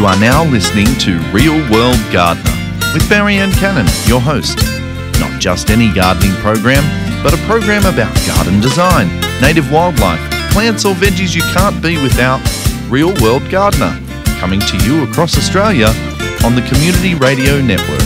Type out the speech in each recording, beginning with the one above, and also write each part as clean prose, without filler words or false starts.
You are now listening to Real World Gardener with Marianne Cannon, your host. Not just any gardening program, but a program about garden design, native wildlife, plants or veggies you can't be without. Real World Gardener, coming to you across Australia on the Community Radio Network.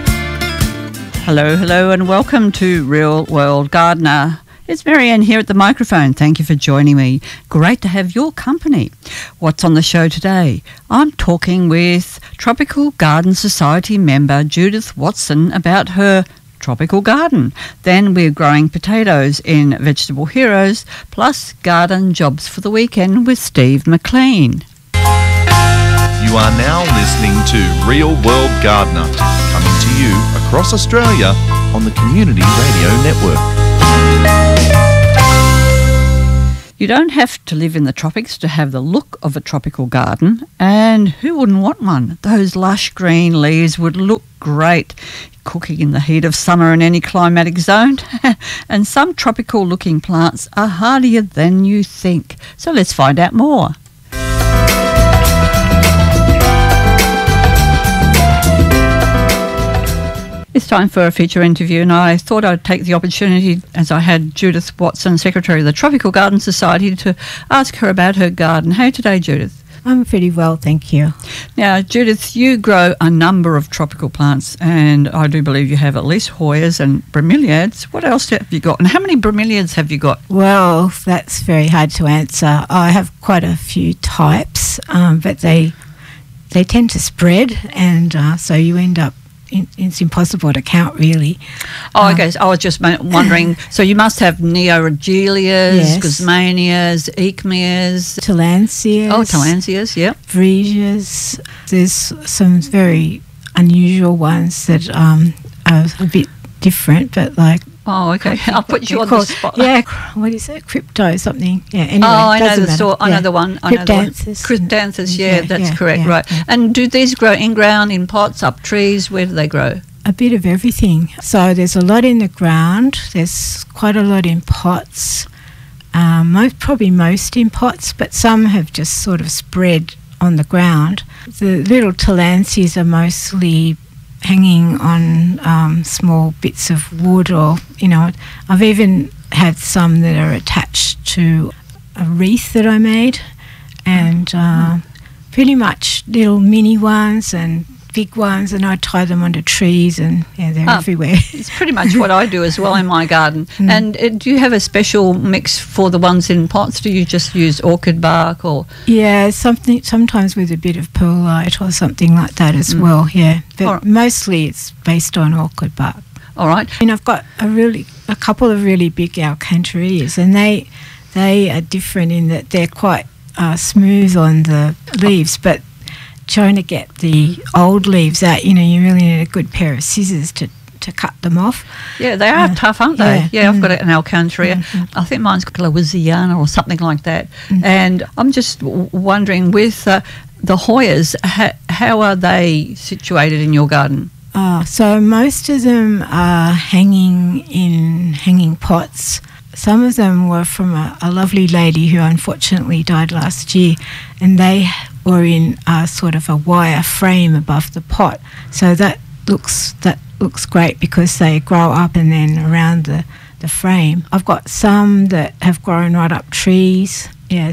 Hello and welcome to Real World Gardener. It's Marianne here at the microphone. Thank you for joining me. Great to have your company. What's on the show today? I'm talking with Tropical Garden Society member Judith Watson about her tropical garden. Then we're growing potatoes in Vegetable Heroes, plus garden jobs for the weekend with Steve McLean. You are now listening to Real World Gardener, coming to you across Australia on the Community Radio Network. You don't have to live in the tropics to have the look of a tropical garden, and who wouldn't want one? Those lush green leaves would look great cooking in the heat of summer in any climatic zone. And some tropical looking plants are hardier than you think. So let's find out more. It's time for a feature interview, and I thought I'd take the opportunity, as I had Judith Watson, Secretary of the Tropical Garden Society, to ask her about her garden. How are you today, Judith? I'm pretty well, thank you. Now, Judith, you grow a number of tropical plants, and I do believe you have at least Hoyas and bromeliads. What else have you got, and how many bromeliads have you got? Well, that's very hard to answer. I have quite a few types, but they tend to spread, and so you end up it's impossible to count, really. Oh, okay. So I was just wondering, so you must have Neoregelias, yes. Guzmanias, Echmeas. Tillandsias. Oh, Tillandsias, yeah. Freesias. There's some very unusual ones that are a bit different, but like... Oh, okay. I'll put you on the spot. Yeah, what is it? Crypto something. Yeah, anyway. Oh, I know the store. I know the one. Cryptanthus. Cryptanthus, yeah, that's correct, right. Yeah. And do these grow in ground, in pots, up trees? Where do they grow? A bit of everything. So there's a lot in the ground. There's quite a lot in pots. Probably most in pots, but some have just sort of spread on the ground. The little Tillandsias are mostly hanging on small bits of wood, or I've even had some that are attached to a wreath that I made, and pretty much little mini ones and big ones, and I tie them onto trees, and they're everywhere. It's pretty much what I do as well in my garden. And do you have a special mix for the ones in pots? Do you just use orchid bark or? Yeah, sometimes with a bit of perlite or something like that as well. Yeah, but mostly it's based on orchid bark. All right. And I've got a couple of really big alcantarillus, and they are different in that they're quite smooth on the leaves, but trying to get the old leaves out, you really need a good pair of scissors to cut them off. Yeah, they are tough, aren't they? Yeah, I've got an Alcantara. I think mine's Glowisiana or something like that. And I'm just wondering, with the Hoyas, how are they situated in your garden? So most of them are hanging in hanging pots. Some of them were from a lovely lady who unfortunately died last year, and they were in sort of a wire frame above the pot. So that looks great because they grow up and then around the frame. I've got some that have grown right up trees. Yeah,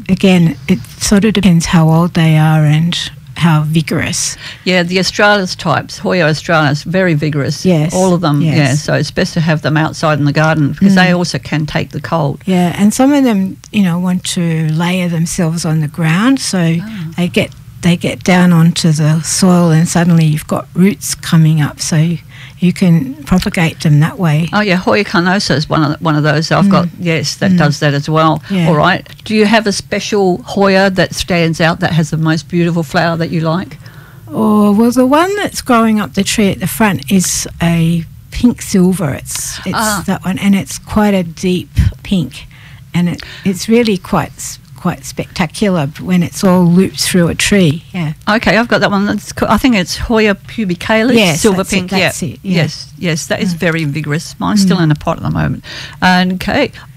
it sort of depends how old they are and how vigorous. Yeah, the Australis types, Hoya Australis, very vigorous. Yes. All of them, yes. Yeah. So it's best to have them outside in the garden because they also can take the cold. Yeah, and some of them, want to layer themselves on the ground, so they get down onto the soil and suddenly you've got roots coming up, so you can propagate them that way. Oh yeah, Hoya carnosa is one of those I've got. Yes, that does that as well. Yeah. All right. Do you have a special Hoya that stands out that has the most beautiful flower that you like? Oh well, the one that's growing up the tree at the front is a pink silver. It's that one, and it's quite a deep pink, and it's really quite spectacular when it's all looped through a tree. Yeah. Okay, I've got that one. I think it's Hoya pubicalis, yes, silver pink. That's it. Yeah. Yes, that is very vigorous. Mine's still in a pot at the moment. And okay,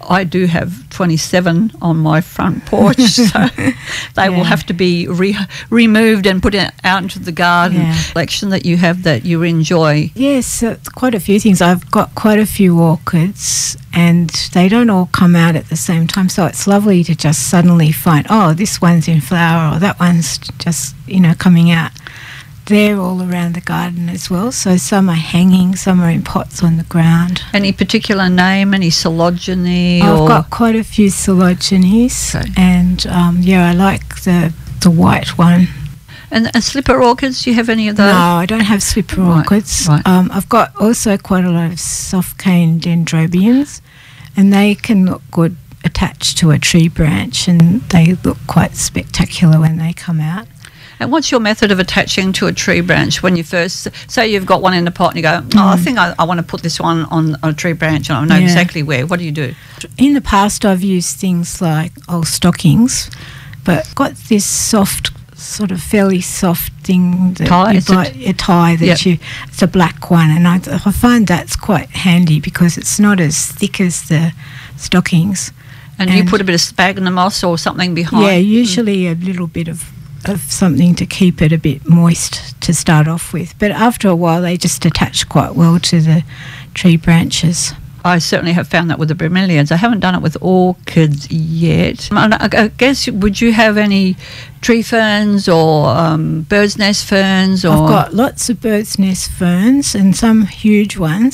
I do have 27 on my front porch, so they will have to be removed and put out into the garden. Collection that you have that you enjoy. Yes, quite a few things. I've got quite a few orchids, and they don't all come out at the same time, so it's lovely to just suddenly find, oh, this one's in flower, or that one's just, coming out. They're all around the garden as well. So some are hanging, some are in pots on the ground. Any particular name, any Coleogyne? I've got quite a few Coleogynes, and I like the white one. And slipper orchids, do you have any of those? No, I don't have slipper orchids. Right. I've got also quite a lot of soft cane dendrobiums, and they can look good attached to a tree branch, and they look quite spectacular when they come out. And what's your method of attaching to a tree branch when you first, say you've got one in the pot and you go, I think I want to put this one on a tree branch and I know exactly where. What do you do? In the past I've used things like old stockings, but got this soft, sort of fairly soft thing that a tie that it's a black one, and I find that's quite handy because it's not as thick as the stockings. And you put a bit of sphagnum moss or something behind? Yeah, usually a little bit of something to keep it a bit moist to start off with. But after a while, they just attach quite well to the tree branches. I certainly have found that with the bromeliads. I haven't done it with orchids yet. I guess, would you have any tree ferns or bird's nest ferns? Or? I've got lots of bird's nest ferns and some huge ones.